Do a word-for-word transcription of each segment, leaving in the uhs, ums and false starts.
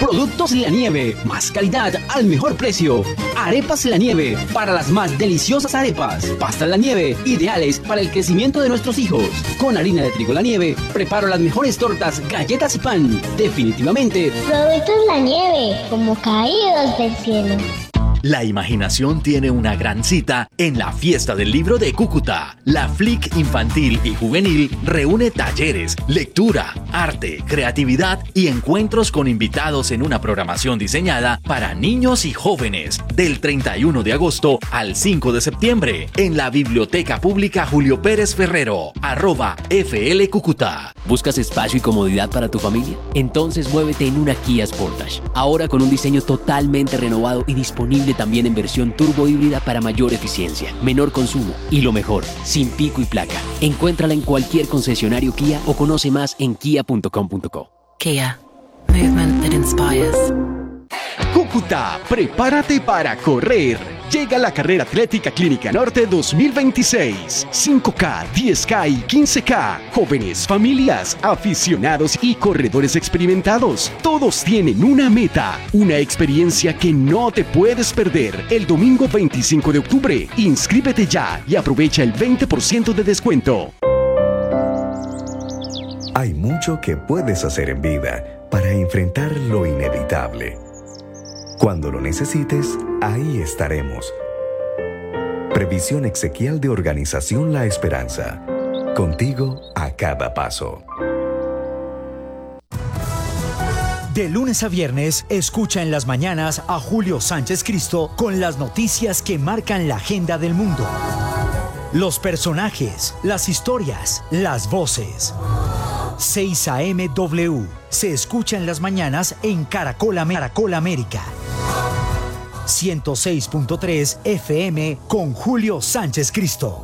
Productos La Nieve, más calidad al mejor precio. Arepas La Nieve, para las más deliciosas arepas. Pasta La Nieve, ideales para el crecimiento de nuestros hijos. Con harina de trigo La Nieve, preparo las mejores tortas, galletas y pan. Definitivamente. Productos La Nieve, como caídos del cielo. La imaginación tiene una gran cita en la Fiesta del Libro de Cúcuta. La F L I C infantil y juvenil reúne talleres, lectura, arte, creatividad y encuentros con invitados en una programación diseñada para niños y jóvenes del treinta y uno de agosto al cinco de septiembre en la Biblioteca Pública Julio Pérez Ferrero, arroba F L Cúcuta. ¿Buscas espacio y comodidad para tu familia? Entonces muévete en una Kia Sportage. Ahora con un diseño totalmente renovado y disponible también en versión turbo híbrida para mayor eficiencia, menor consumo y lo mejor, sin pico y placa. Encuéntrala en cualquier concesionario Kia o conoce más en kia punto com punto co. Kia. Movement that inspires. Cúcuta, prepárate para correr. Llega la Carrera Atlética Clínica Norte dos mil veintiséis. cinco K, diez K y quince K. Jóvenes, familias, aficionados y corredores experimentados. Todos tienen una meta, una experiencia que no te puedes perder. El domingo veinticinco de octubre. Inscríbete ya y aprovecha el veinte por ciento de descuento. Hay mucho que puedes hacer en vida para enfrentar lo inevitable. Cuando lo necesites, ahí estaremos. Previsión exequial de Organización La Esperanza. Contigo a cada paso. De lunes a viernes, escucha en las mañanas a Julio Sánchez Cristo con las noticias que marcan la agenda del mundo. Los personajes, las historias, las voces. seis A M W. Se escucha en las mañanas en Caracol, Caracol América. ciento seis punto tres F M con Julio Sánchez Cristo.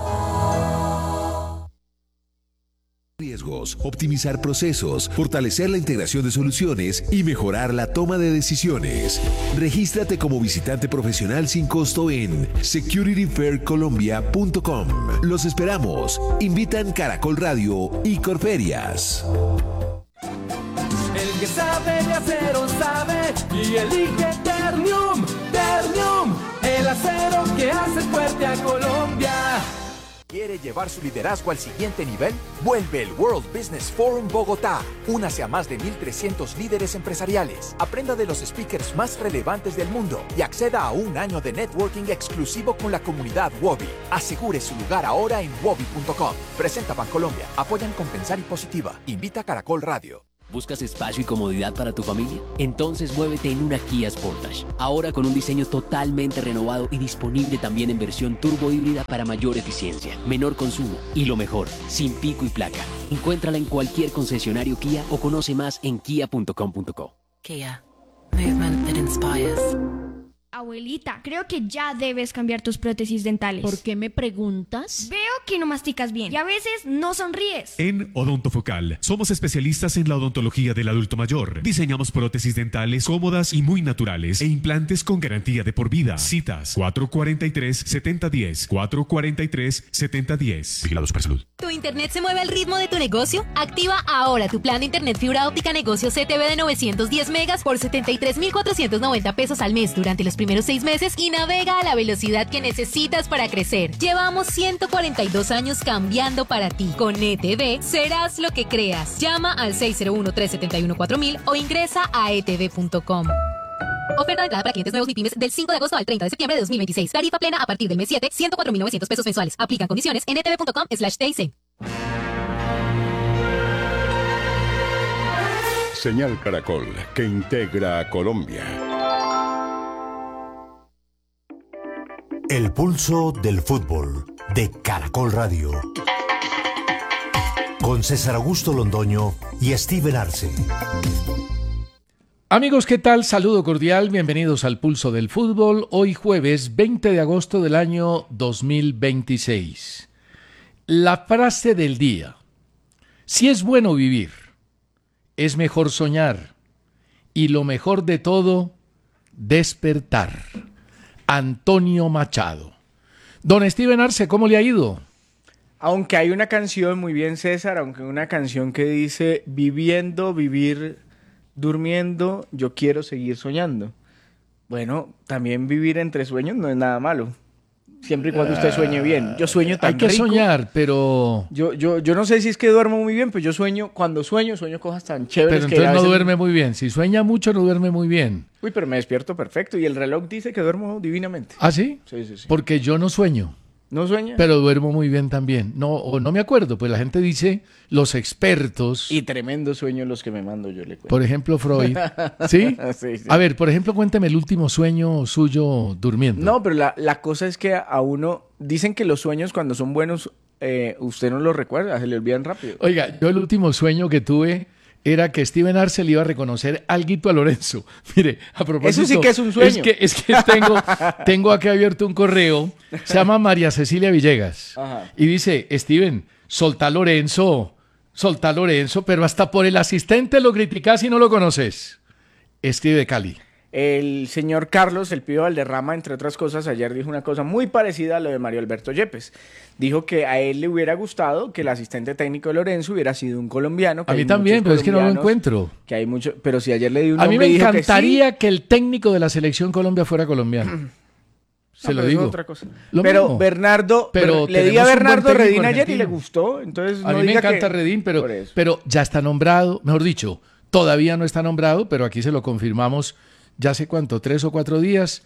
Riesgos, optimizar procesos, fortalecer la integración de soluciones y mejorar la toma de decisiones. Regístrate como visitante profesional sin costo en security fair colombia punto com. Los esperamos. Invitan Caracol Radio y Corferias. El que sabe de acero sabe y elige Ternium, Ternium, el acero que hace fuerte a Colombia. ¿Quiere llevar su liderazgo al siguiente nivel? Vuelve el World Business Forum Bogotá. Únase a más de mil trescientos líderes empresariales. Aprenda de los speakers más relevantes del mundo y acceda a un año de networking exclusivo con la comunidad Wobi. Asegure su lugar ahora en wobi punto com. Presenta Bancolombia. Apoyan Compensar y Positiva. Invita Caracol Radio. ¿Buscas espacio y comodidad para tu familia? Entonces muévete en una Kia Sportage. Ahora con un diseño totalmente renovado y disponible también en versión turbo híbrida para mayor eficiencia, menor consumo y lo mejor, sin pico y placa. Encuéntrala en cualquier concesionario Kia o conoce más en kia punto com punto co. Kia. Movement that inspires. Abuelita, creo que ya debes cambiar tus prótesis dentales. ¿Por qué me preguntas? Veo que no masticas bien y a veces no sonríes. En Odontofocal somos especialistas en la odontología del adulto mayor. Diseñamos prótesis dentales cómodas y muy naturales e implantes con garantía de por vida. Citas cuatro cuatro tres, siete cero uno cero, cuatro cuatro tres, siete cero uno cero. Vigilados para salud. ¿Tu internet se mueve al ritmo de tu negocio? Activa ahora tu plan de internet fibra óptica negocio C T V de novecientos diez megas por setenta y tres mil cuatrocientos noventa pesos al mes durante los primeros seis meses y navega a la velocidad que necesitas para crecer. Llevamos ciento cuarenta y dos años cambiando para ti. Con E T V serás lo que creas. Llama al seis cero uno, tres siete uno, cuatro mil o ingresa a e t v punto com. Oferta de entrada para clientes nuevos y pymes del cinco de agosto al treinta de septiembre de dos mil veintiséis. Tarifa plena a partir del mes siete, ciento cuatro mil novecientos pesos mensuales. Aplican condiciones en e t v punto com slash t i c. Señal Caracol, que integra a Colombia. El pulso del fútbol de Caracol Radio. Con César Augusto Londoño y Steven Arce. Amigos, ¿qué tal? Saludo cordial, bienvenidos al Pulso del Fútbol, hoy jueves veinte de agosto del año dos mil veintiséis. La frase del día: si es bueno vivir, es mejor soñar, y lo mejor de todo, despertar. Antonio Machado. Don Steven Arce, ¿cómo le ha ido? Aunque hay una canción, muy bien César, aunque una canción que dice viviendo, vivir durmiendo, yo quiero seguir soñando. Bueno, también vivir entre sueños no es nada malo. Siempre y cuando usted sueñe bien. Yo sueño tan Hay que rico. soñar, pero... Yo, yo, yo no sé si es que duermo muy bien, pero yo sueño, cuando sueño, sueño cosas tan chéveres Pero que entonces a no veces- duerme muy bien. Si sueña mucho, no duerme muy bien. Uy, pero me despierto perfecto y el reloj dice que duermo divinamente. ¿Ah, sí? Sí, sí, sí. Porque yo no sueño. ¿No sueña? Pero duermo muy bien también. No, o no me acuerdo, pues la gente dice, los expertos... Y tremendos sueños los que me mando, yo le cuento. Por ejemplo, Freud. ¿Sí? Sí, sí. A ver, por ejemplo, cuénteme el último sueño suyo durmiendo. No, pero la, la cosa es que a uno... Dicen que los sueños cuando son buenos, eh, usted no los recuerda, se le olvidan rápido. Oiga, yo el último sueño que tuve era que Steven Arce le iba a reconocer alguito a Lorenzo. Mire, a propósito... Eso sí que es un sueño. Es que, es que tengo, tengo aquí abierto un correo, se llama María Cecilia Villegas, Ajá. y dice, Steven, solta a Lorenzo, solta a Lorenzo, pero hasta por el asistente lo criticás y no lo conoces. Escribe de Cali. El señor Carlos, el Pío Valderrama, entre otras cosas, ayer dijo una cosa muy parecida a lo de Mario Alberto Yepes. Dijo que a él le hubiera gustado que el asistente técnico de Lorenzo hubiera sido un colombiano. Que A mí hay también, muchos pero es que no lo colombianos, encuentro. Que hay mucho, pero si ayer le di un A mí nombre me y dijo que encantaría sí. que, el técnico de la selección Colombia fuera colombiano. Se No, lo pero eso digo. es otra cosa. Lo Pero mismo. Pero, Pero le di tenemos a un buen Bernardo técnico Redín ayer y argentino. le gustó. Entonces A no mí me diga encanta que- Redín, pero, por eso. pero ya está nombrado, mejor dicho, todavía no está nombrado, pero aquí se lo confirmamos ya hace cuánto, tres o cuatro días,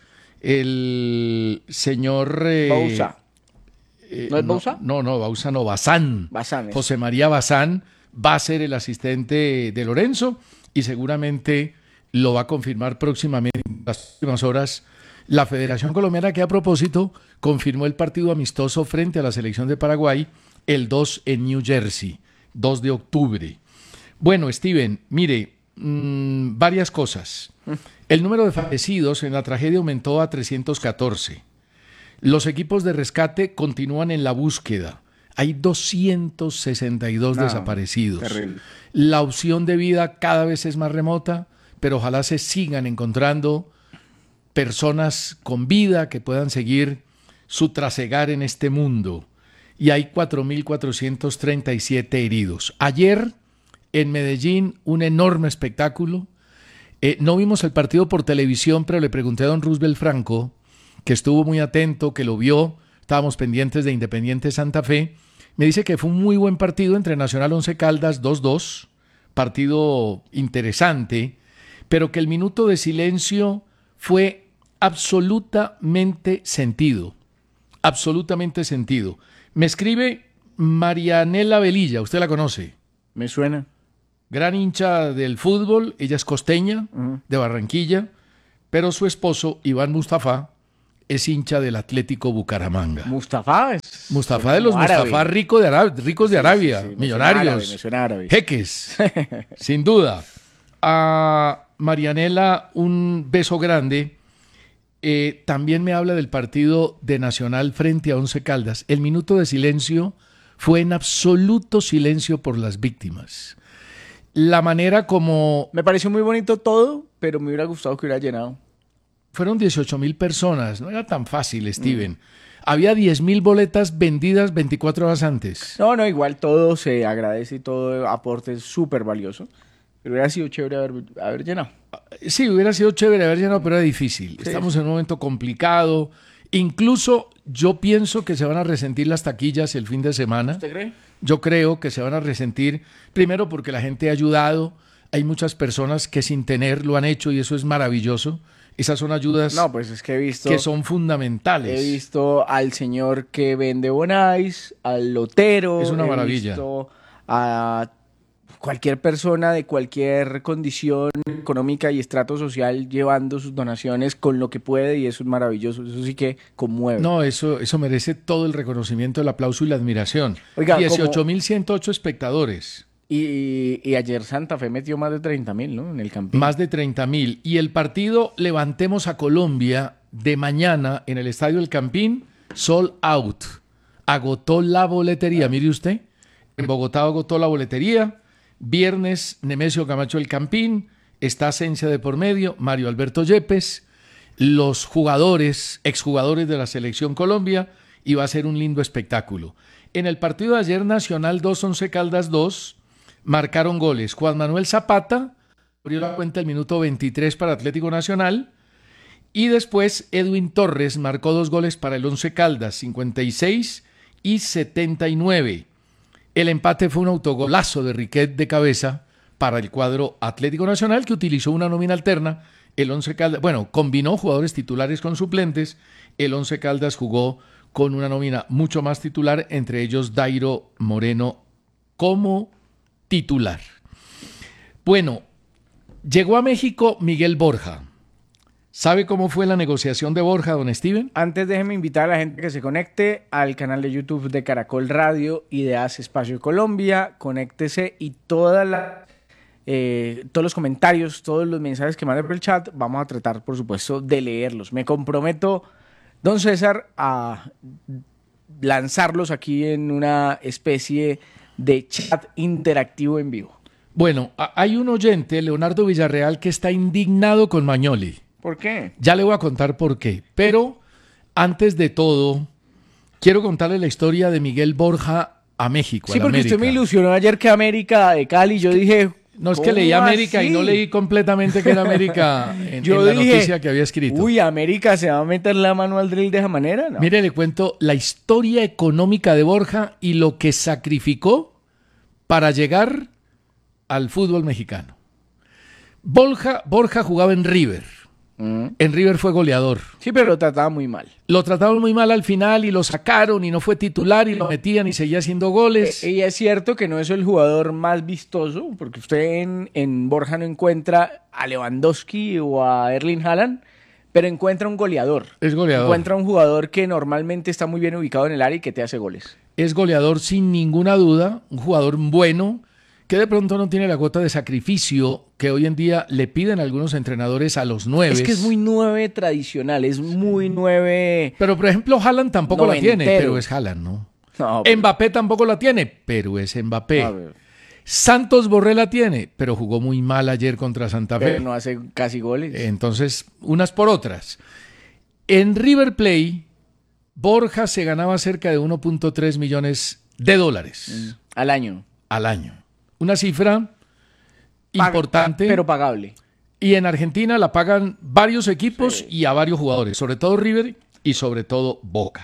el señor... eh, Bauza. eh, ¿No es Bauza? No, no, Bauza no, Bazán. Bazán es. José María Bazán va a ser el asistente de Lorenzo y seguramente lo va a confirmar próximamente, en las próximas horas, la Federación Colombiana, que a propósito confirmó el partido amistoso frente a la selección de Paraguay el dos en New Jersey, dos de octubre. Bueno, Steven, mire, mmm, varias cosas. El número de fallecidos en la tragedia aumentó a trescientos catorce. Los equipos de rescate continúan en la búsqueda. Hay doscientos sesenta y dos No, desaparecidos. terrible. La opción de vida cada vez es más remota, pero ojalá se sigan encontrando personas con vida que puedan seguir su trasegar en este mundo. Y hay cuatro mil cuatrocientos treinta y siete heridos. Ayer en Medellín, un enorme espectáculo. Eh, no vimos el partido por televisión, pero le pregunté a don Roosevelt Franco, que estuvo muy atento, que lo vio, estábamos pendientes de Independiente Santa Fe. Me dice que fue un muy buen partido entre Nacional Once Caldas dos dos, partido interesante, pero que el minuto de silencio fue absolutamente sentido, absolutamente sentido. Me escribe Marianela Velilla, usted la conoce. Me suena. Gran hincha del fútbol, ella es costeña, uh-huh. de Barranquilla, pero su esposo, Iván Mustafa, es hincha del Atlético Bucaramanga. Mustafa es... Mustafa de los árabe. Mustafa rico de Arabia, ricos de Arabia, sí, sí, sí. millonarios, me suena árabe, me suena árabe. jeques, sin duda. A Marianela, un beso grande. Eh, también me habla del partido de Nacional frente a Once Caldas. El minuto de silencio fue en absoluto silencio por las víctimas. La manera como... Me pareció muy bonito todo, pero me hubiera gustado que hubiera llenado. Fueron dieciocho mil personas, no era tan fácil, Steven. Mm. Había diez mil boletas vendidas veinticuatro horas antes. No, no, igual todo se agradece y todo aporte es súper valioso. Pero hubiera sido chévere haber, haber llenado. Sí, hubiera sido chévere haber llenado, pero era difícil. Sí. Estamos en un momento complicado. Incluso yo pienso que se van a resentir las taquillas el fin de semana. ¿Usted cree? Yo creo que se van a resentir, primero porque la gente ha ayudado, hay muchas personas que sin tener lo han hecho y eso es maravilloso. Esas son ayudas no, pues es que, he visto, que son fundamentales. He visto al señor que vende bonais, al lotero. Es una he maravilla. Visto a cualquier persona de cualquier condición económica y estrato social llevando sus donaciones con lo que puede y eso es maravilloso. Eso sí que conmueve. No, eso, eso merece todo el reconocimiento, el aplauso y la admiración. Oiga, dieciocho mil ciento ocho espectadores. Y, y ayer Santa Fe metió más de treinta mil, ¿no? En el Campín. Más de treinta mil. Y el partido Levantemos a Colombia de mañana en el Estadio El Campín, sold out. Agotó la boletería, mire usted. En Bogotá agotó la boletería. Viernes, Nemesio Camacho El Campín. Está Asencia de por medio, Mario Alberto Yepes. Los jugadores, exjugadores de la Selección Colombia. Y va a ser un lindo espectáculo. En el partido de ayer, Nacional dos, Once Caldas dos. Marcaron goles Juan Manuel Zapata, abrió la cuenta el minuto veintitrés para Atlético Nacional. Y después Edwin Torres marcó dos goles para el Once Caldas, cincuenta y seis y setenta y nueve. El empate fue un autogolazo de Riquet de cabeza para el cuadro Atlético Nacional, que utilizó una nómina alterna. El Once Caldas, bueno, combinó jugadores titulares con suplentes. El Once Caldas jugó con una nómina mucho más titular, entre ellos Dairo Moreno como titular. Bueno, llegó a México Miguel Borja. ¿Sabe cómo fue la negociación de Borja, don Steven? Antes déjeme invitar a la gente que se conecte al canal de YouTube de Caracol Radio y de Hace Espacio Colombia. Conéctese y toda la, eh, todos los comentarios, todos los mensajes que mande por el chat, vamos a tratar, por supuesto, de leerlos. Me comprometo, don César, a lanzarlos aquí en una especie de chat interactivo en vivo. Bueno, hay un oyente, Leonardo Villarreal, que está indignado con Magnoli. ¿Por qué? Ya le voy a contar por qué. Pero antes de todo, quiero contarle la historia de Miguel Borja a México. Sí, a porque América. usted me ilusionó ayer que América de Cali. Yo dije, no es que leí América así? y no leí completamente que era América en, Yo en la dije, noticia que había escrito. Uy, América se va a meter la mano al drill de esa manera, ¿no? Mire, le cuento la historia económica de Borja y lo que sacrificó para llegar al fútbol mexicano. Borja, Borja jugaba en River. En River fue goleador. Sí, pero lo trataba muy mal. Lo trataban muy mal al final y lo sacaron y no fue titular y lo metían y seguía haciendo goles. Y es cierto que no es el jugador más vistoso, porque usted en, en Borja no encuentra a Lewandowski o a Erling Haaland, pero encuentra un goleador. Es goleador. Encuentra un jugador que normalmente está muy bien ubicado en el área y que te hace goles. Es goleador sin ninguna duda, un jugador bueno, que de pronto no tiene la cuota de sacrificio que hoy en día le piden algunos entrenadores a los nueve. Es que es muy nueve tradicional, es muy nueve. Pero por ejemplo, Haaland tampoco noventero. la tiene, pero es Haaland, ¿no? no pero... Mbappé tampoco la tiene, pero es Mbappé. Santos Borré la tiene, pero jugó muy mal ayer contra Santa Fe. Pero no hace casi goles. Entonces, unas por otras. En River Plate, Borja se ganaba cerca de uno punto tres millones de dólares. Mm, al año. Al año. Una cifra Paga, importante. Pero pagable. Y en Argentina la pagan varios equipos sí. y a varios jugadores, sobre todo River y sobre todo Boca.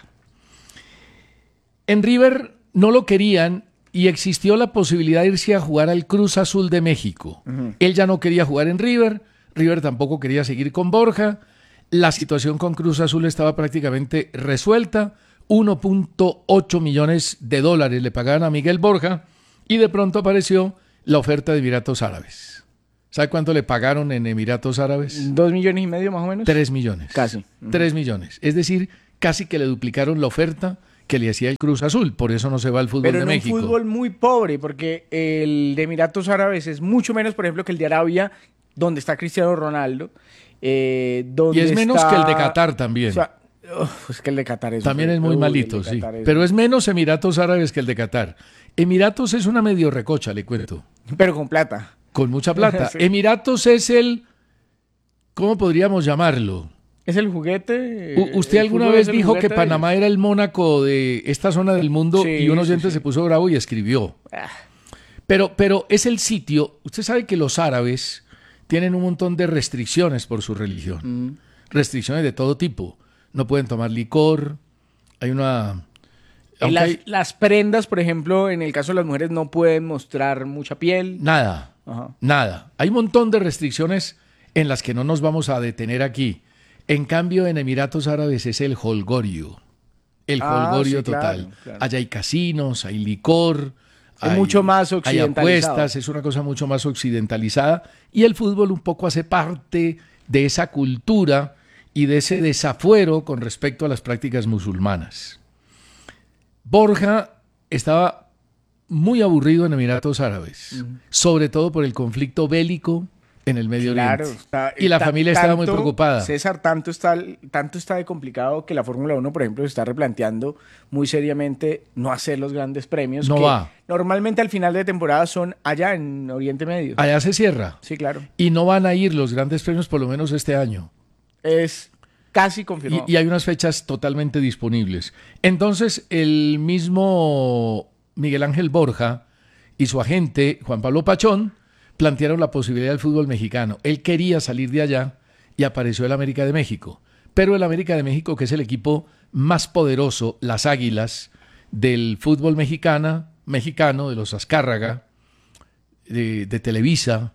En River no lo querían y existió la posibilidad de irse a jugar al Cruz Azul de México. Uh-huh. Él ya no quería jugar en River, River tampoco quería seguir con Borja. La situación con Cruz Azul estaba prácticamente resuelta. uno punto ocho millones de dólares le pagaban a Miguel Borja. Y de pronto apareció la oferta de Emiratos Árabes. ¿Sabe cuánto le pagaron en Emiratos Árabes? ¿Dos millones y medio más o menos? Tres millones. Casi. Tres millones. Es decir, casi que le duplicaron la oferta que le hacía el Cruz Azul. Por eso no se va al fútbol Pero de en México. un fútbol muy pobre, porque el de Emiratos Árabes es mucho menos, por ejemplo, que el de Arabia, donde está Cristiano Ronaldo. Eh, donde y es menos está... que el de Qatar también. O sea, uf, es que el de Qatar es... También es muy Uy, malito, sí. Es... Pero es menos Emiratos Árabes que el de Qatar. Emiratos es una medio recocha, le cuento. Pero con plata. Con mucha plata. Sí. Emiratos es el... ¿Cómo podríamos llamarlo? ¿Es el juguete? U ¿Usted el alguna vez dijo que Panamá era el Mónaco de esta zona del mundo? Sí, y un oyente sí, sí. se puso bravo y escribió. Ah. Pero, pero es el sitio... Usted sabe que los árabes tienen un montón de restricciones por su religión. Mm. Restricciones de todo tipo. No pueden tomar licor. Hay una... Las, hay... las prendas, por ejemplo, en el caso de las mujeres no pueden mostrar mucha piel. Nada, Ajá. nada. Hay un montón de restricciones en las que no nos vamos a detener aquí. En cambio, en Emiratos Árabes es el holgorio. El ah, holgorio sí, total. Claro, claro. Allá hay casinos, hay licor. Es hay, mucho más occidentalizado. Hay apuestas, es una cosa mucho más occidentalizada. Y el fútbol un poco hace parte de esa cultura y de ese desafuero con respecto a las prácticas musulmanas. Borja estaba muy aburrido en Emiratos Árabes, uh-huh. sobre todo por el conflicto bélico en el Medio claro, Oriente. Está, y la familia tanto, estaba muy preocupada. César, tanto está, tanto está de complicado que la Fórmula uno, por ejemplo, se está replanteando muy seriamente no hacer los grandes premios. No que va. Normalmente al final de temporada son allá en Oriente Medio. Allá se cierra. Sí, claro. Y no van a ir los grandes premios por lo menos este año. Es... Casi confirmado. Y, y hay unas fechas totalmente disponibles. Entonces, el mismo Miguel Ángel Borja y su agente, Juan Pablo Pachón, plantearon la posibilidad del fútbol mexicano. Él quería salir de allá y apareció el América de México. Pero el América de México, que es el equipo más poderoso, las Águilas, del fútbol mexicana, mexicano, de los Azcárraga, de, de Televisa,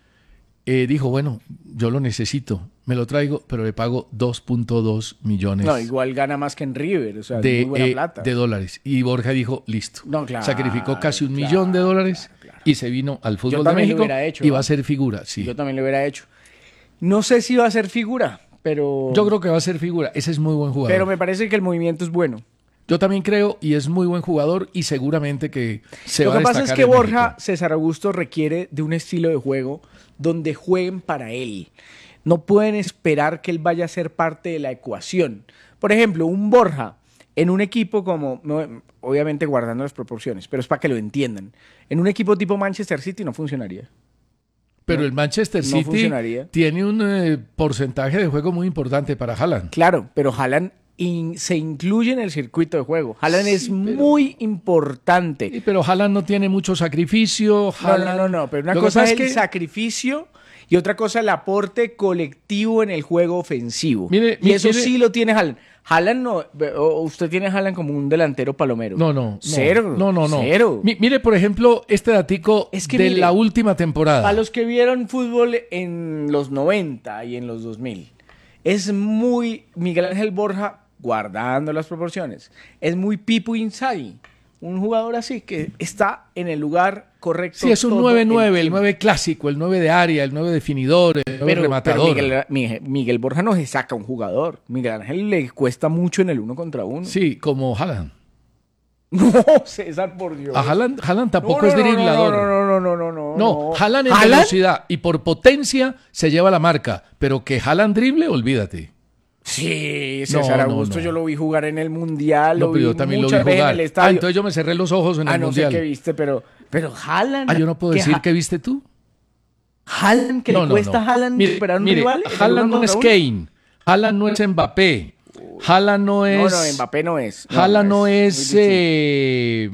eh, dijo, bueno, yo lo necesito, me lo traigo, pero le pago dos punto dos millones. No, igual gana más que en River, o sea, de, muy buena eh, plata. de dólares. Y Borja dijo, listo. No, claro, sacrificó casi un claro, millón de dólares claro. y se vino al fútbol Yo de también lo México hubiera hecho, y ¿no? va a ser figura. Sí. Yo también lo hubiera hecho. No sé si va a ser figura, pero... Yo creo que va a ser figura. Ese es muy buen jugador. Pero me parece que el movimiento es bueno. Yo también creo, y es muy buen jugador, y seguramente que se Lo va a que destacar pasa es que en Borja México. César Augusto requiere de un estilo de juego donde jueguen para él. No pueden esperar que él vaya a ser parte de la ecuación. Por ejemplo, un Borja en un equipo como, no, obviamente guardando las proporciones, pero es para que lo entiendan. En un equipo tipo Manchester City no funcionaría. Pero no, el Manchester no City funcionaría. tiene un eh, porcentaje de juego muy importante para Haaland. Claro, pero Haaland in- se incluye en el circuito de juego. Haaland Sí, es pero- muy importante. Sí, pero Haaland no tiene mucho sacrificio. No, Haaland- no, no, no, pero una Lo que cosa pasa es el sacrificio y otra cosa el aporte colectivo en el juego ofensivo. Mire, y mi- eso mire- sí lo tiene Haaland. Haaland no, o usted tiene a Haaland como un delantero palomero. No, no, no. Cero. No, no, no. Cero. Mi- mire, por ejemplo, este datico Es que de mire, la última temporada. Para los que vieron fútbol en los noventa y en los dos mil, es muy Miguel Ángel Borja, guardando las proporciones, es muy Pipo Inzaghi, un jugador así que está en el lugar correcto. Sí, es un todo nueve nueve, el tiempo. nueve clásico, el nueve de área, el nueve definidor, el nueve Pero, pero rematador. Miguel, Miguel- Miguel Borja no se saca un jugador. Miguel Ángel le cuesta mucho en el uno contra uno. Sí, como Haaland. No, César, por Dios. A Haaland, Haaland tampoco No, es no, no, driblador. No, no, no, no, no, no. No, Haaland en ¿Haaland? velocidad y por potencia se lleva la marca, pero que Haaland drible, olvídate. Sí, No, César no, Augusto, no. yo lo vi jugar en el Mundial, No, lo pero vi yo también lo vi muchas veces jugar. en el estadio. Ah, entonces yo me cerré los ojos en ah, el no Mundial. sé qué viste, pero, pero Haaland... Ah, yo no puedo ¿qué decir Ha- qué viste tú. Haaland, que No, le no, cuesta no. a Haaland Mire, superar un mire, rival. en el Haaland uno no es contra uno. Kane, Haaland no es Mbappé, Haaland no es... No, no, Mbappé no es. No, Haaland no muy es... distinto. eh,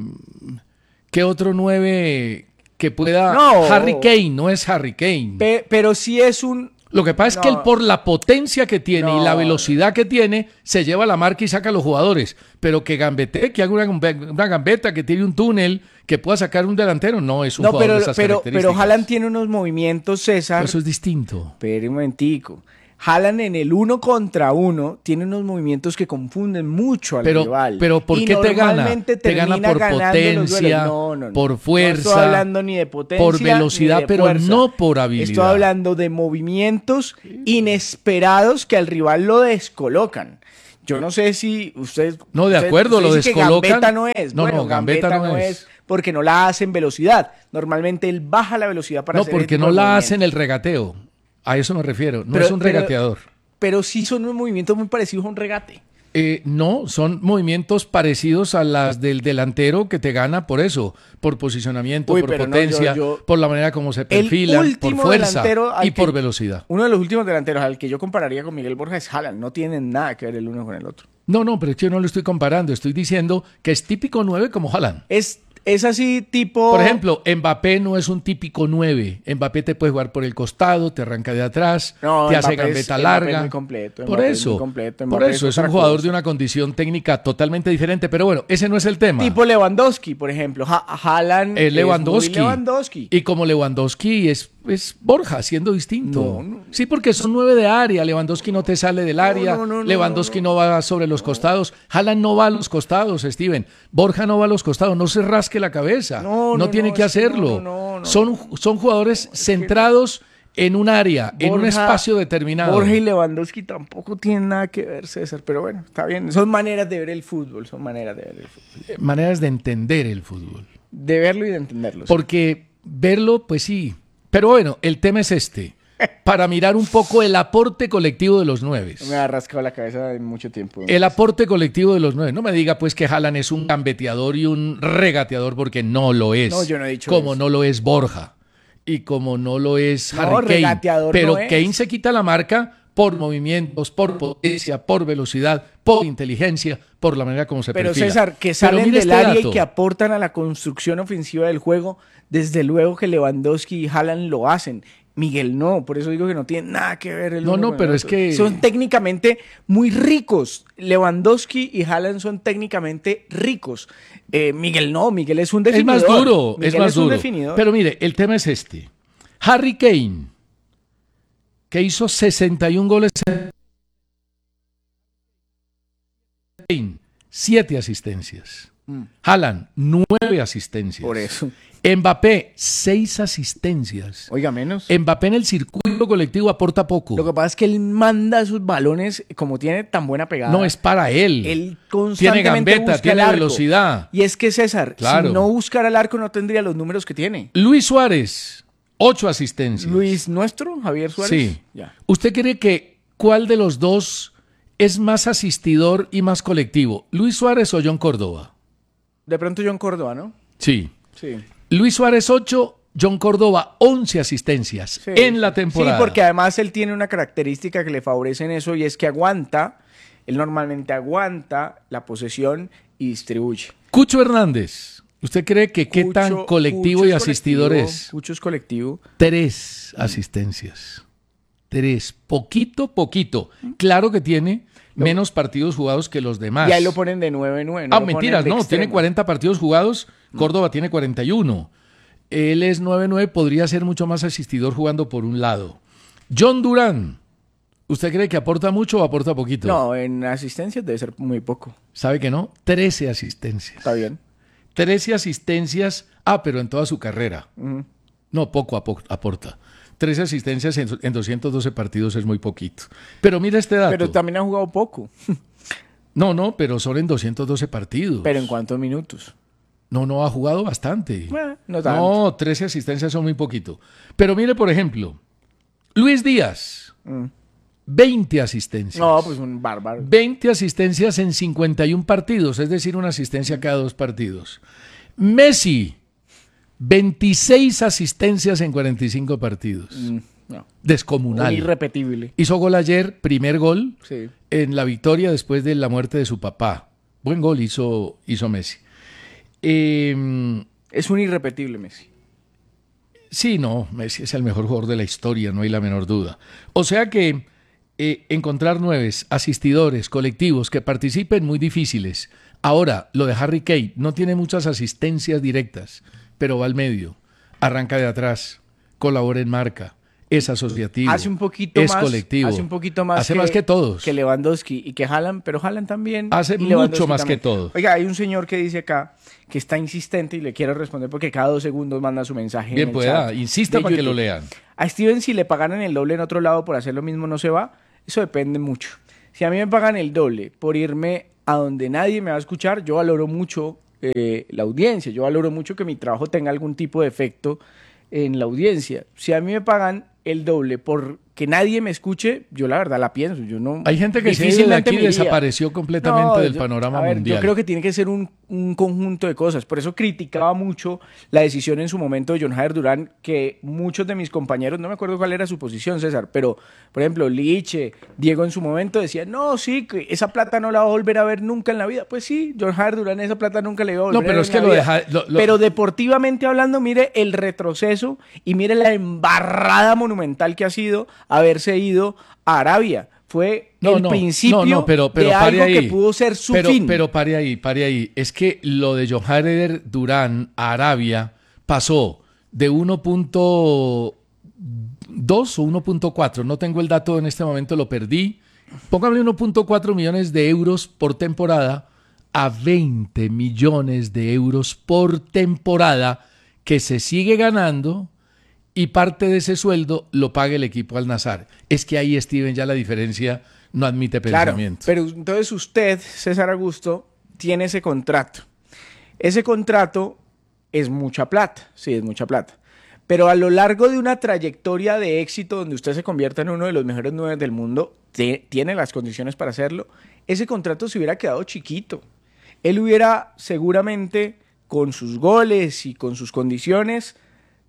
¿Qué otro nueve que pueda...? No. Harry Kane, no es Harry Kane. Pe- pero sí es un... Lo que pasa es No. que él por la potencia que tiene y No. la velocidad que tiene, se lleva la marca y saca a los jugadores. Pero que gambete, que haga una, una gambeta, que tire un túnel, que pueda sacar un delantero, no es un No, jugador pero, de esas pero, características. pero Haaland tiene unos movimientos, César. Eso es distinto. Espere un momentico. Haaland en el uno contra uno tiene unos movimientos que confunden mucho al Pero, rival. pero ¿por Y qué te gana? normalmente Te gana termina por ganando los potencia, duelos. No, no, no. por No fuerza, estoy hablando ni de potencia por velocidad, ni de pero fuerza. no por habilidad. Estoy hablando de movimientos inesperados que al rival lo descolocan. Yo no sé si usted... No, de usted- acuerdo, usted lo dice que descolocan. Gambetta no es. No, Bueno, no, Gambetta no es. porque no la hace en velocidad. Normalmente él baja la velocidad para No, hacer ese porque tipo no de la movimientos. hace en el regateo. A eso me refiero. No Pero- es un pero- regateador. Pero sí son unos movimientos muy parecidos a un regate. Eh, no, son movimientos parecidos a las del delantero que te gana por eso, por posicionamiento, Uy, por pero no, potencia, yo- yo- por la manera como se El perfilan, por último fuerza delantero al y que- por velocidad. Uno de los últimos delanteros al que yo compararía con Miguel Borja es Haaland. No tienen nada que ver el uno con el otro. No, no, pero es que yo no lo estoy comparando, estoy diciendo que es típico nueve como Haaland. Es, es así tipo... Por ejemplo, Mbappé no es un típico nueve. Mbappé te puede jugar por el costado, te arranca de atrás, No, te hace Mbappé es- gambeta Mbappé larga. es muy completo, Por Mbappé es eso, muy completo, por Mbappé eso es es un otra jugador cosa. de una condición técnica totalmente diferente. Pero bueno, ese no es el tema. Tipo Lewandowski, por ejemplo. Ha Haaland Es es Lewandowski. muy Lewandowski. Y como Lewandowski es, es Borja, siendo distinto. No, no. Sí, porque son nueve de área. Lewandowski no te sale del área. no, no, no, Lewandowski no, va sobre los costados. Haaland no va a los costados, Steven. Borja no va a los costados. No se rasque la cabeza. No, No, no, tiene no, que es que hacerlo. no, no, no. son, son jugadores centrados en un área, en un Borja- espacio determinado. Borja y Lewandowski tampoco tienen nada que ver, César. Pero bueno, está bien. Son maneras de ver el fútbol. Son maneras de ver el fútbol. Maneras de entender el fútbol. De verlo y de entenderlo. sí. Porque verlo, pues sí. Pero bueno, el tema es este. Para mirar un poco el aporte colectivo de los nueve. Me ha rascado la cabeza en mucho tiempo. El aporte colectivo de los nueve. No me diga pues que Haaland es un gambeteador y un regateador porque no lo es. No, yo no he dicho Como eso. no lo es Borja. Y como no lo es No, Harry Kane. regateador Pero no es. Kane se quita la marca por movimientos, por potencia, por velocidad, por inteligencia, por la manera como se Pero perfila. César, que salen mire del este área dato. y que aportan a la construcción ofensiva del juego, desde luego que Lewandowski y Haaland lo hacen. Miguel no, por eso digo que no tiene nada que ver el No, uno no, con el pero es otro. que- Son técnicamente muy ricos. Lewandowski y Haaland son técnicamente ricos. Eh, Miguel no, Miguel es un Es definidor. más duro, Miguel es más un duro. definidor. Pero mire, el tema es este. Harry Kane, que hizo sesenta y un goles en siete asistencias. Mm. Haaland, nueve asistencias. Por eso. Mbappé, seis asistencias. Oiga, menos. Mbappé en el circuito colectivo aporta poco. Lo que pasa es que él manda esos balones, como tiene tan buena pegada. No es para él. Él Tiene constantemente gambeta, busca tiene el arco. velocidad. Y es que César, Claro. si no buscara el arco no tendría los números que tiene. Luis Suárez, ocho asistencias. Luis nuestro, Javier Suárez. Sí. Ya. ¿Usted cree que cuál de los dos es más asistidor y más colectivo? ¿Luis Suárez o John Córdoba? De pronto John Córdoba, ¿no? Sí. Sí. Luis Suárez ocho, John Córdoba once asistencias Sí. en la temporada. Sí, porque además él tiene una característica que le favorece en eso y es que aguanta, él normalmente aguanta la posesión y distribuye. Cucho Hernández, ¿usted cree que qué Cucho- tan colectivo Cucho y es asistidor colectivo, es? Cucho es colectivo. Tres asistencias. Tres. Poquito, poquito. Claro que tiene menos partidos jugados que los demás. Y ahí lo ponen de nueve nueve. Ah, mentiras, no, tiene cuarenta partidos jugados, Córdoba tiene cuarenta y uno. Él es nueve nueve, podría ser mucho más asistidor jugando por un lado. John Durán, ¿usted cree que aporta mucho o aporta poquito? No, en asistencias debe ser muy poco. ¿Sabe que no? trece asistencias. Está bien. trece asistencias, ah, pero en toda su carrera. Ujú. No, poco apo- aporta. trece asistencias en, en doscientos doce partidos es muy poquito. Pero mira este dato. Pero también ha jugado poco. No, no, pero son en doscientos doce partidos. Pero ¿en cuántos minutos? No, no, ha jugado bastante. Eh, no tanto. No, trece asistencias son muy poquito. Pero mire, por ejemplo, Luis Díaz, Mm. veinte asistencias. No, pues un bárbaro. veinte asistencias en cincuenta y uno partidos, es decir, una asistencia cada dos partidos. Messi, veintiséis asistencias en cuarenta y cinco partidos. Mm, no. Descomunal. Un irrepetible. Hizo gol ayer, primer gol Sí. en la victoria después de la muerte de su papá. Buen gol hizo, hizo Messi. Eh, Es un irrepetible Messi. Sí, no, Messi es el mejor jugador de la historia, no hay la menor duda. O sea que eh, encontrar nueves, asistidores, colectivos que participen, muy difíciles. Ahora, lo de Harry Kane, no tiene muchas asistencias directas, pero va al medio, arranca de atrás, colabora en marca, es asociativo, Hace un poquito es más. colectivo. Hace un poquito más. Hace más que todos. Que Lewandowski y que Haaland, pero Haaland también. Hace y mucho Lewandowski más también. que todos. Oiga, hay un señor que dice acá que está insistente y le quiero responder porque cada dos segundos manda su mensaje. Bien en el pueda, chat insista de para que lo YouTube. lean. A Steven, si le pagaran el doble en otro lado por hacer lo mismo, no se va. Eso depende mucho. Si a mí me pagan el doble por irme a donde nadie me va a escuchar, yo valoro mucho eh, la audiencia. Yo valoro mucho que mi trabajo tenga algún tipo de efecto en la audiencia. Si a mí me pagan el doble por que nadie me escuche, yo la verdad la pienso. Yo no, Hay gente que se ha ido de difícilmente aquí me iría. desapareció completamente No, del yo- panorama a ver, mundial. Yo creo que tiene que ser un, un conjunto de cosas. Por eso criticaba mucho la decisión en su momento de John Jader Durán, que muchos de mis compañeros, no me acuerdo cuál era su posición, César, pero por ejemplo, Liche, Diego en su momento decían, no, sí, que esa plata no la va a volver a ver nunca en la vida. Pues sí, John Jader Durán esa plata nunca le iba a volver No, a pero ver es en que la lo vida. deja- lo- lo- Pero deportivamente hablando, mire el retroceso y mire la embarrada monumental que ha sido haberse ido a Arabia. Fue No, el no, principio no, no, pero, pero de pare algo ahí. que pudo ser su pero, fin. Pero pare ahí, pare ahí. Es que lo de Johader Durán a Arabia pasó de uno punto dos o uno punto cuatro, no tengo el dato en este momento, lo perdí. Póngame uno punto cuatro millones de euros por temporada a veinte millones de euros por temporada que se sigue ganando y parte de ese sueldo lo paga el equipo al Nazar. Es que ahí, Steven, ya la diferencia no admite Claro, pensamiento. pero entonces usted, César Augusto, tiene ese contrato. Ese contrato es mucha plata, sí, es mucha plata. Pero a lo largo de una trayectoria de éxito donde usted se convierta en uno de los mejores nueve del mundo, te- tiene las condiciones para hacerlo, ese contrato se hubiera quedado chiquito. Él hubiera seguramente, con sus goles y con sus condiciones,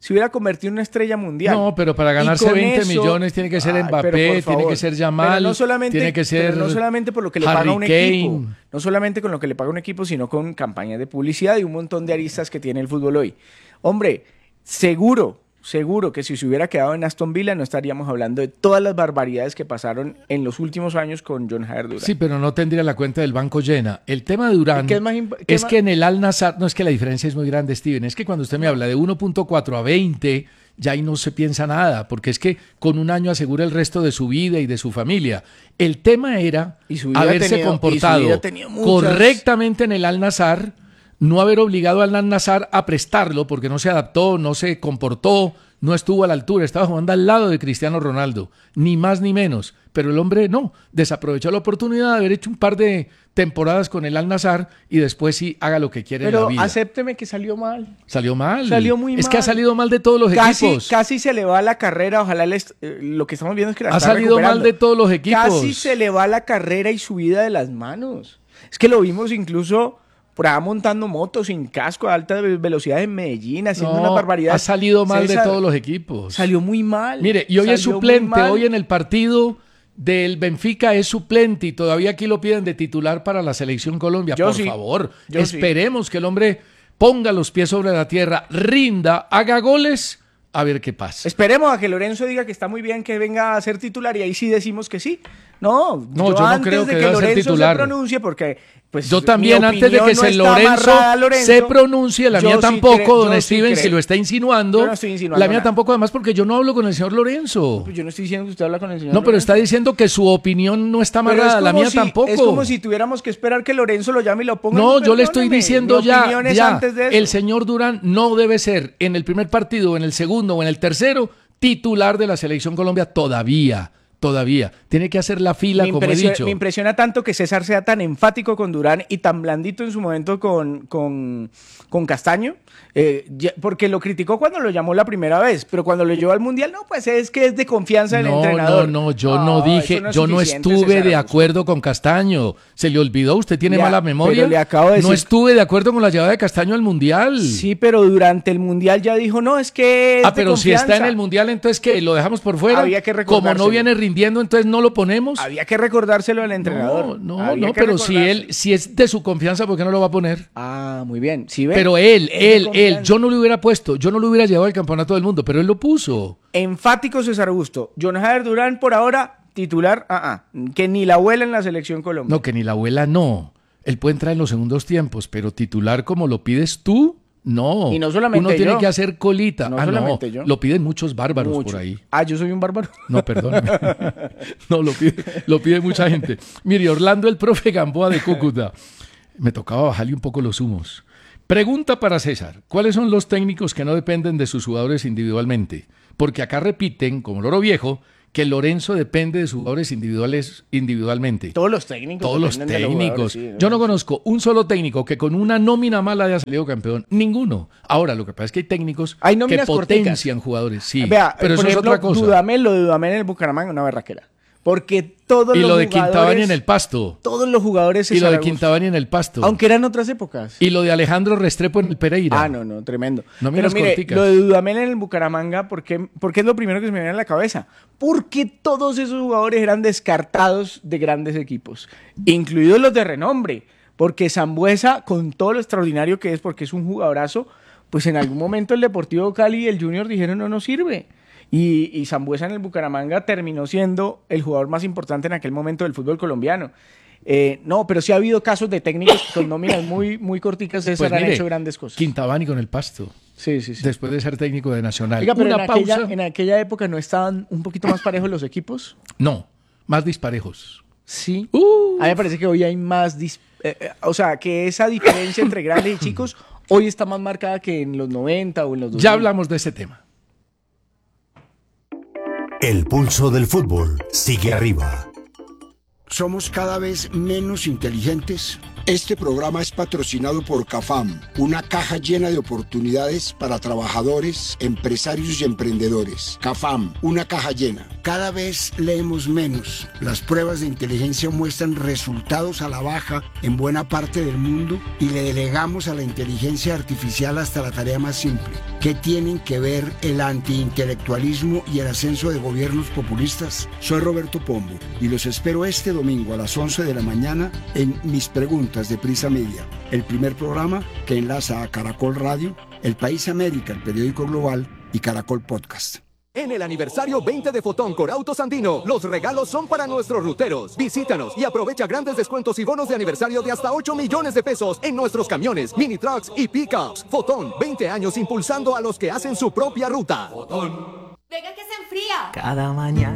se hubiera convertido en una estrella mundial. No, pero para ganarse veinte eso, millones tiene que ser ay, Mbappé, tiene que ser Yamal, no solamente, tiene que ser no solamente por lo que le Harry paga un Kane. equipo, no solamente con lo que le paga un equipo, sino con campañas de publicidad y un montón de aristas que tiene el fútbol hoy. Hombre, seguro, seguro que si se hubiera quedado en Aston Villa no estaríamos hablando de todas las barbaridades que pasaron en los últimos años con John Jair Durán. Sí, pero no tendría la cuenta del banco llena. El tema de Durán ¿Qué es, más imp- qué es más? que en el Al-Nassr, no es que la diferencia es muy grande, Steven, es que cuando usted me habla de uno punto cuatro a veinte, ya ahí no se piensa nada, porque es que con un año asegura el resto de su vida y de su familia. El tema era Y su vida haberse ha tenido- comportado y su vida ha tenido muchas- correctamente en el Al-Nassr, no haber obligado al Al-Nassr a prestarlo porque no se adaptó, no se comportó, no estuvo a la altura, estaba jugando al lado de Cristiano Ronaldo, ni más ni menos. Pero el hombre no, desaprovechó la oportunidad de haber hecho un par de temporadas con el Al-Nassr y después sí haga lo que quiere en la Pero vida. acépteme que salió mal. Salió mal. Salió muy es mal. que ha salido mal de todos los Casi, equipos. casi se le va la carrera, ojalá les- eh, lo que estamos viendo es que la Ha está salido mal recuperando. de todos los equipos. Casi se le va la carrera y su vida de las manos. Es que lo vimos incluso por allá montando motos sin casco a alta ve- velocidad en Medellín, haciendo No, una barbaridad. ha salido mal César, de todos los equipos. Salió muy mal. Mire, y hoy es Salió muy suplente, mal. hoy en el partido del Benfica es suplente y todavía aquí lo piden de titular para la Selección Colombia. Yo Por sí. favor, Yo sí. esperemos que el hombre ponga los pies sobre la tierra, rinda, haga goles, a ver qué pasa. Esperemos a que Lorenzo diga que está muy bien que venga a ser titular y ahí sí decimos que sí. No, No, yo no antes creo de que que, deba ser Lorenzo titular. se pronuncie porque pues Yo mi también, antes de opinión que no se está Lorenzo, amarrada a Lorenzo, se pronuncie, la yo mía sí tampoco, creo- don yo sí Steven, creo. si lo está insinuando. Yo no estoy insinuando La mía nada. tampoco, además, porque yo no hablo con el señor Lorenzo. Pues yo no estoy diciendo que usted habla con el señor No, pero Lorenzo. está diciendo que su opinión no está Pero es amarrada, la como mía si- tampoco. Es como si tuviéramos que esperar que Lorenzo lo llame y lo ponga. No, Pues, yo le estoy perdóneme, diciendo mi ya, opinión es ya, antes de eso. el señor Durán no debe ser en el primer partido, o en el segundo o en el tercero titular de la Selección Colombia todavía, todavía. Tiene que hacer la fila, me, como he impresio- dicho. me impresiona tanto que César sea tan enfático con Durán y tan blandito en su momento con, con, con Castaño, eh, ya- porque lo criticó cuando lo llamó la primera vez, pero cuando lo llevó al Mundial, no, pues es que es de confianza del No, entrenador. no, no, yo no, eso dije, no es yo no suficiente, estuve César de Augusto. acuerdo con Castaño. ¿Se le olvidó? ¿Usted tiene Ya, mala memoria? pero le acabo de No decir- estuve de acuerdo con la llegada de Castaño al Mundial. Sí, pero durante el Mundial ya dijo, no, es que es Ah, de pero si está en confianza. el Mundial, entonces ¿qué? ¿Lo dejamos por fuera? Había que Como recordárselo. no viene rindiendo, entonces no lo ponemos. Había que recordárselo al entrenador. No, no, Había no, que pero si recordárselo. él, si es de su confianza, ¿por qué no lo va a poner? Ah, muy bien. ¿Sí ve? Pero él, Es de él, él, confianza. yo no lo hubiera puesto, yo no lo hubiera llevado al campeonato del mundo, pero él lo puso. Enfático César Augusto. John Jair Durán por ahora titular, ah, ah, que ni la abuela en la selección Colombia. No, que ni la abuela no. Él puede entrar en los segundos tiempos, pero titular como lo pides tú, no. Y no solamente Uno tiene yo. que hacer colita. No ah, solamente no. yo. Lo piden muchos bárbaros Mucho. por ahí. Ah, yo soy un bárbaro. No, perdóname. No, lo pide, lo pide mucha gente. Mire, Orlando, el profe Gamboa de Cúcuta. Me tocaba bajarle un poco los humos. Pregunta para César. ¿Cuáles son los técnicos que no dependen de sus jugadores individualmente? Porque acá repiten, como loro viejo, que Lorenzo depende de sus jugadores individuales individualmente. Todos los técnicos. Todos los dependen de los técnicos. jugadores, sí, Yo no conozco un solo técnico que con una nómina mala haya salido campeón. Ninguno. Ahora, lo que pasa es que hay técnicos Hay que nóminas corticas. potencian jugadores. Sí, Vea, pero por eso ejemplo, es otra cosa. Dudamel, lo de Dudamel en el Bucaramanga, una berraquera. Porque todos Y los lo de jugadores... Quintabani en el Pasto. Todos los jugadores... Y lo César de Augusto, Quintabani en el Pasto. Aunque eran otras épocas. Y lo de Alejandro Restrepo en el Pereira. Ah, no, no, tremendo. Nóminas Pero mire, corticas. lo de Dudamel en el Bucaramanga, ¿por qué, por qué es lo primero que se me viene a la cabeza? Porque todos esos jugadores eran descartados de grandes equipos, incluidos los de renombre. Porque Sambuesa, con todo lo extraordinario que es, porque es un jugadorazo, pues en algún momento el Deportivo Cali y el Junior dijeron no nos sirve. Y, y Sambuesa en el Bucaramanga terminó siendo el jugador más importante en aquel momento del fútbol colombiano. Eh, no, pero sí ha habido casos de técnicos con nóminas muy, muy corticas de Pues han mire, hecho grandes cosas. Quintabani con el Pasto. Sí, sí, sí. Después de ser técnico de Nacional. Oiga, pero Una en aquella, pausa. en aquella época no estaban un poquito más parejos los equipos. No, más disparejos. Sí. Uh. A mí me parece que hoy hay más... dis- eh, eh, o sea, que esa diferencia entre grandes y chicos hoy está más marcada que en los noventa o en los dos mil. Ya hablamos de ese tema. El pulso del fútbol sigue arriba. Somos cada vez menos inteligentes Este programa es patrocinado por CAFAM, una caja llena de oportunidades para trabajadores, empresarios y emprendedores. CAFAM, una caja llena. Cada vez leemos menos. Las pruebas de inteligencia muestran resultados a la baja en buena parte del mundo y le delegamos a la inteligencia artificial hasta la tarea más simple. ¿Qué tienen que ver el antiintelectualismo y el ascenso de gobiernos populistas? Soy Roberto Pombo y los espero este domingo a las once de la mañana en Mis Preguntas de Prisa Media, el primer programa que enlaza a Caracol Radio, El País América, el periódico global, y Caracol Podcast. En el aniversario veinte de Fotón Corautos Andino, los regalos son para nuestros ruteros. Visítanos y aprovecha grandes descuentos y bonos de aniversario de hasta ocho millones de pesos en nuestros camiones, mini trucks y pickups. Fotón, veinte años impulsando a los que hacen su propia ruta. Fotón. Venga que se enfría. Cada mañana.